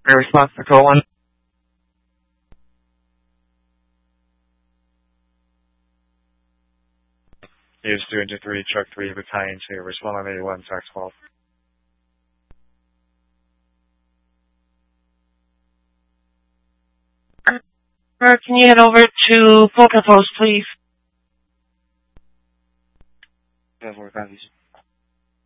Air response control 1. Use 203, truck 3, battalion 2, respond on 81, tax 12. Can you head over to Polka Post, please? 4 copies.